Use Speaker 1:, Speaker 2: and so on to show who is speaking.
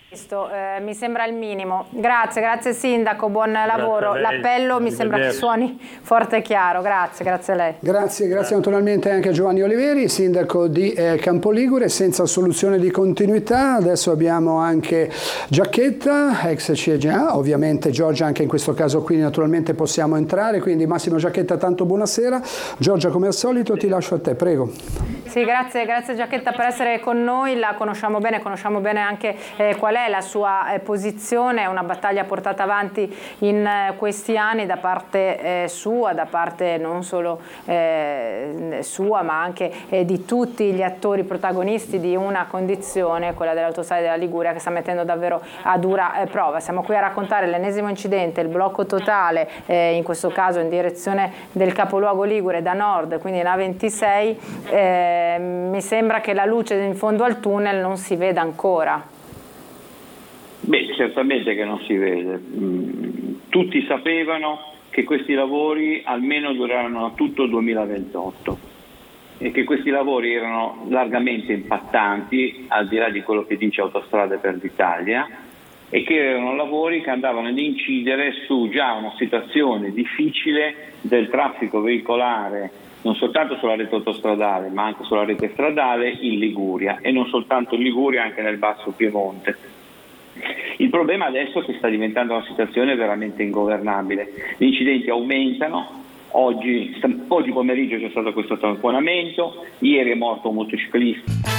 Speaker 1: Mi sembra il minimo. Grazie Sindaco, buon lavoro. L'appello mi sembra che suoni forte e chiaro. Grazie a lei.
Speaker 2: Grazie naturalmente anche a Giovanni Oliveri, Sindaco di Campoligure, senza soluzione di continuità. Adesso abbiamo anche Giacchetta, ex CGA, ovviamente Giorgia anche in questo caso qui naturalmente possiamo entrare, quindi Massimo Giacchetta, tanto buonasera. Giorgia, come al solito ti lascio a te, prego.
Speaker 1: Sì, grazie Giacchetta per essere con noi, la conosciamo bene anche qual è la sua posizione, è una battaglia portata avanti in questi anni da parte sua, da parte non solo sua ma anche di tutti gli attori protagonisti di una condizione, quella dell'autostrada della Liguria, che sta mettendo davvero a dura prova. Siamo qui a raccontare l'ennesimo incidente, il blocco totale, in questo caso in direzione del capoluogo Ligure da nord, quindi la 26. Mi sembra che la luce in fondo al tunnel non si veda ancora.
Speaker 3: Beh, certamente che non si vede. Tutti sapevano che questi lavori almeno durarono tutto il 2028 e che questi lavori erano largamente impattanti, al di là di quello che dice Autostrade per l'Italia, e che erano lavori che andavano ad incidere su già una situazione difficile del traffico veicolare, non soltanto sulla rete autostradale ma anche sulla rete stradale in Liguria, e non soltanto in Liguria, anche nel Basso Piemonte. Il problema adesso è che sta diventando una situazione veramente ingovernabile. Gli incidenti aumentano. Oggi pomeriggio c'è stato questo tamponamento, ieri è morto un motociclista.